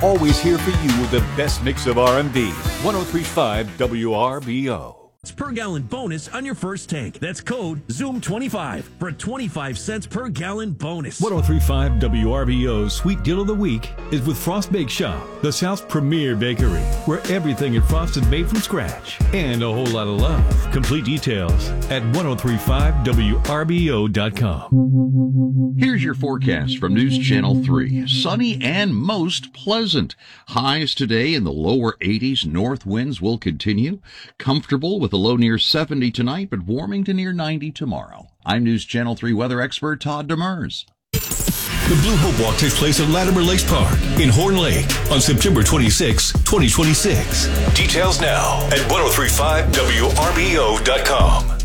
always here for you with the best mix of R&B. 103.5 WRBO. It's per gallon bonus on your first tank. That's code ZOOM25 for a 25 cents per gallon bonus. 103.5 WRBO's Sweet Deal of the Week is with Frost Bake Shop, the South's premier bakery, where everything in Frost is made from scratch and a whole lot of love. Complete details at 1035WRBO.com. Here's your forecast from News Channel 3. Sunny and most pleasant. Highs today in the lower 80s. North winds will continue. Comfortable with a low near 70 tonight, but warming to near 90 tomorrow. I'm News Channel 3 weather expert Todd Demers. The Blue Hope Walk takes place at Latimer Lakes Park in Horn Lake on September 26, 2026. Details now at 1035WRBO.com.